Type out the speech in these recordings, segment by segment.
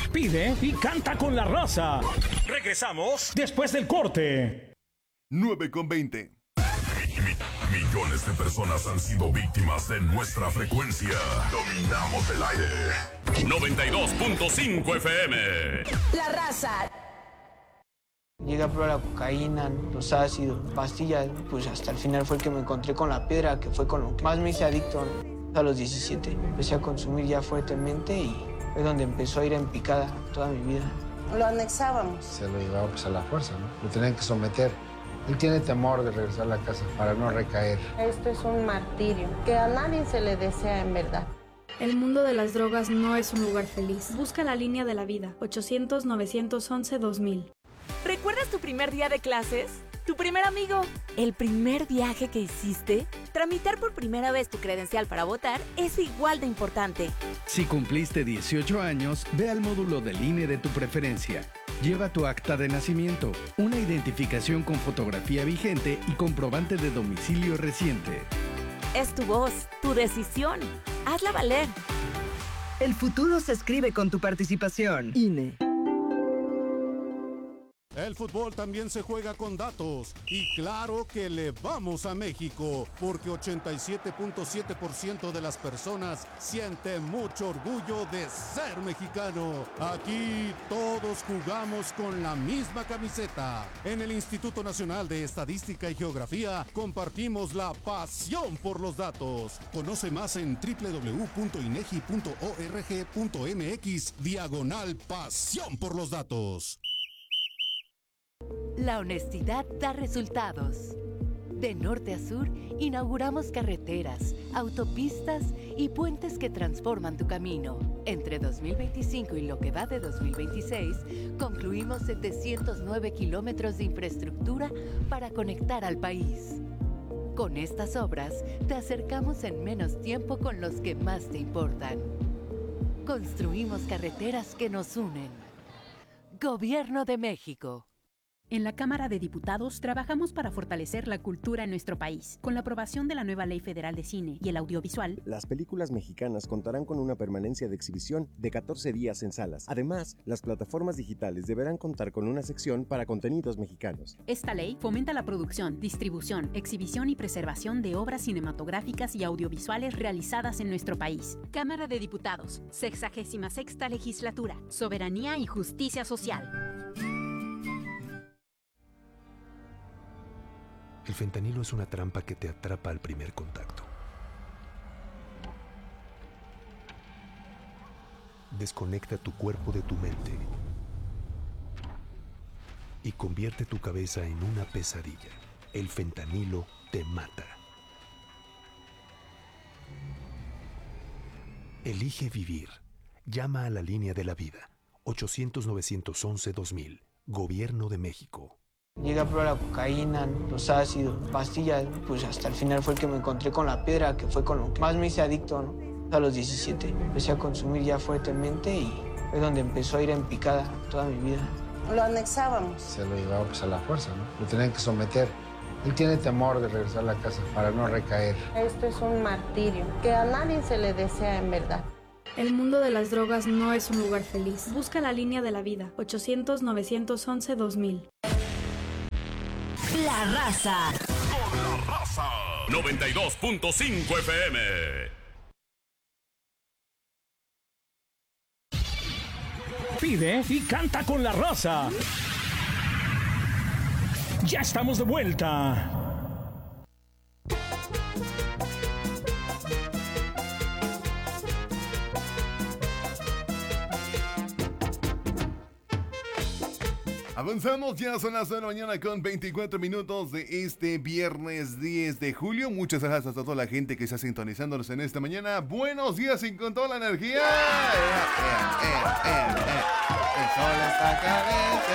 Pide y canta con la raza. Regresamos después del corte. 9:20. Millones de personas han sido víctimas de nuestra frecuencia. Dominamos el aire. 92.5 FM. La raza. Llegué a probar la cocaína, los ácidos, pastillas, pues hasta el final fue el que me encontré con la piedra, que fue con lo que más me hice adicto, ¿no? A los 17 empecé a consumir ya fuertemente y fue donde empezó a ir en picada toda mi vida. Lo anexábamos. Se lo llevaba pues a la fuerza, ¿no? Lo tenían que someter. Él tiene temor de regresar a la casa para no recaer. Esto es un martirio que a nadie se le desea en verdad. El mundo de las drogas no es un lugar feliz. Busca la línea de la vida. 800-911-2000. ¿Recuerdas tu primer día de clases? ¿Tu primer amigo? ¿El primer viaje que hiciste? Tramitar por primera vez tu credencial para votar es igual de importante. Si cumpliste 18 años, ve al módulo del INE de tu preferencia. Lleva tu acta de nacimiento, una identificación con fotografía vigente y comprobante de domicilio reciente. Es tu voz, tu decisión. Hazla valer. El futuro se escribe con tu participación. INE. El fútbol también se juega con datos y claro que le vamos a México porque 87.7% de las personas sienten mucho orgullo de ser mexicano. Aquí todos jugamos con la misma camiseta. En el Instituto Nacional de Estadística y Geografía compartimos la pasión por los datos. Conoce más en www.inegi.org.mx/pasión por los datos. La honestidad da resultados. De norte a sur, inauguramos carreteras, autopistas y puentes que transforman tu camino. Entre 2025 y lo que va de 2026, concluimos 709 kilómetros de infraestructura para conectar al país. Con estas obras, te acercamos en menos tiempo con los que más te importan. Construimos carreteras que nos unen. Gobierno de México. En la Cámara de Diputados trabajamos para fortalecer la cultura en nuestro país. Con la aprobación de la nueva Ley Federal de Cine y el Audiovisual, las películas mexicanas contarán con una permanencia de exhibición de 14 días en salas. Además, las plataformas digitales deberán contar con una sección para contenidos mexicanos. Esta ley fomenta la producción, distribución, exhibición y preservación de obras cinematográficas y audiovisuales realizadas en nuestro país. Cámara de Diputados, 66ª Legislatura, Soberanía y Justicia Social. El fentanilo es una trampa que te atrapa al primer contacto. Desconecta tu cuerpo de tu mente y convierte tu cabeza en una pesadilla. El fentanilo te mata. Elige vivir. Llama a la línea de la vida. 800-911-2000. Gobierno de México. Llegué a probar la cocaína, los ácidos, pastillas, pues hasta el final fue el que me encontré con la piedra, que fue con lo que más me hice adicto, ¿no? A los 17 empecé a consumir ya fuertemente y fue donde empezó a ir en picada toda mi vida. Lo anexábamos. Se lo llevaba pues a la fuerza, ¿no? Lo tenían que someter. Él tiene temor de regresar a la casa para no recaer. Esto es un martirio que a nadie se le desea en verdad. El mundo de las drogas no es un lugar feliz. Busca la línea de la vida. 800-911-2000. La raza. Con la raza. 92.5 FM. Pide y canta con la raza. Ya estamos de vuelta. Avanzamos, ya son las 9 de la mañana con 24 minutos de este viernes 10 de julio. Muchas gracias a toda la gente que está sintonizándonos en esta mañana. Buenos días y con toda la energía. El sol está caliente,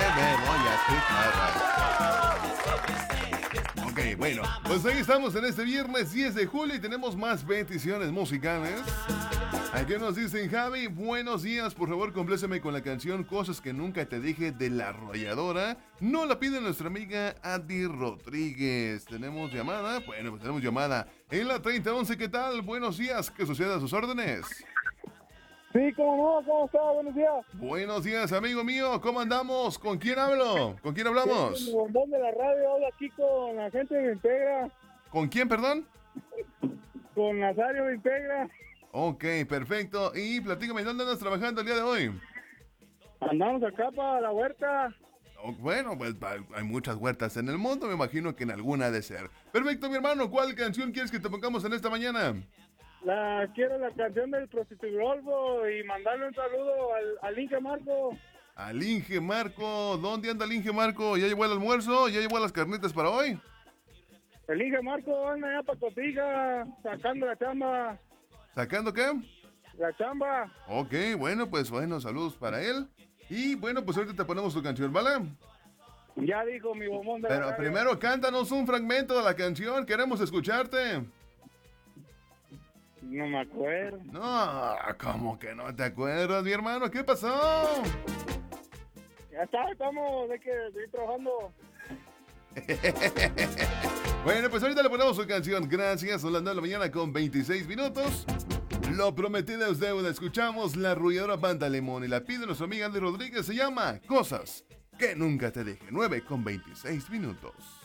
me voy a escuchar. Ok, bueno, pues ahí estamos en este viernes 10 de julio y tenemos más peticiones musicales. Aquí nos dicen, Javi, buenos días, por favor compléceme con la canción Cosas que nunca te dije de La Arrolladora. No la pide nuestra amiga Adi Rodríguez. ¿Tenemos llamada? Bueno, pues tenemos llamada en la 3011, ¿qué tal? Buenos días, ¿qué sucede a sus órdenes? Sí, cómo no, ¿cómo está? Buenos días. Buenos días, amigo mío. ¿Cómo andamos? ¿Con quién hablo? ¿Con quién hablamos? Sí, el bombón de la radio, habla aquí con la gente de Integra. ¿Con quién, perdón? Con Nazario de Integra. Ok, perfecto. Y platícame, ¿dónde andas trabajando el día de hoy? Andamos acá para la huerta. Oh, bueno, pues hay muchas huertas en el mundo, me imagino que en alguna ha de ser. Perfecto, mi hermano. ¿Cuál canción quieres que te pongamos en esta mañana? Quiero la canción del Prostiturolfo y mandarle un saludo al Inge Marco. Al Inge Marco. ¿Dónde anda el Inge Marco? ¿Ya llevó el almuerzo? ¿Ya llevó las carnitas para hoy? El Inge Marco anda allá para Cotija, sacando la chamba. ¿Sacando qué? La chamba. Ok, bueno, pues bueno, saludos para él. Y bueno, pues ahorita te ponemos tu canción, ¿vale? Ya dijo mi bombón de la Pero radio. primero cántanos un fragmento de la canción, queremos escucharte. No me acuerdo. No, ¿cómo que no te acuerdas, mi hermano? ¿Qué pasó? Ya está, estamos de ir trabajando. Bueno, pues ahorita le ponemos su canción. Gracias, son las 9 de la mañana con 26 minutos. Lo prometido es deuda. Escuchamos la arrolladora Banda Limón y la pide nuestra amiga Andy Rodríguez. Se llama Cosas que nunca te deje. 9 con 26 minutos.